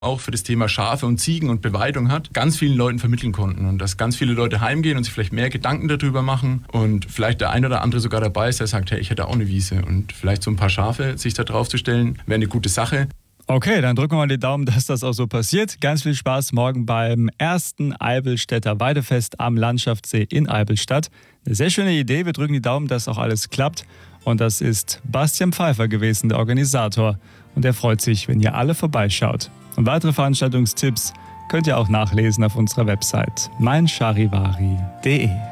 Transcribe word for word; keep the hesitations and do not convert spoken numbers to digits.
auch für das Thema Schafe und Ziegen und Beweidung hat, ganz vielen Leuten vermitteln konnten. Und dass ganz viele Leute heimgehen und sich vielleicht mehr Gedanken darüber machen und vielleicht der ein oder andere sogar dabei ist, der sagt, hey, ich hätte auch eine Wiese. Und vielleicht so ein paar Schafe sich da drauf zu stellen, wäre eine gute Sache. Okay, dann drücken wir mal die Daumen, dass das auch so passiert. Ganz viel Spaß morgen beim ersten Eibelstädter Weidefest am Landschaftssee in Eibelstadt. Eine sehr schöne Idee, wir drücken die Daumen, dass auch alles klappt. Und das ist Bastian Pfeiffer gewesen, der Organisator. Und er freut sich, wenn ihr alle vorbeischaut. Und weitere Veranstaltungstipps könnt ihr auch nachlesen auf unserer Website mein charivari punkt de.